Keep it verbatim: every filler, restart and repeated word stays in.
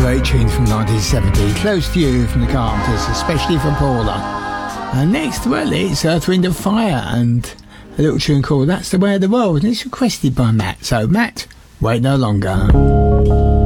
Great tune from nineteen seventy, Close to You from the Carpenters, especially for Paula. And next, well, it's Earth, Wind and Fire and a little tune called That's the Way of the World, and it's requested by Matt. So Matt, wait no longer.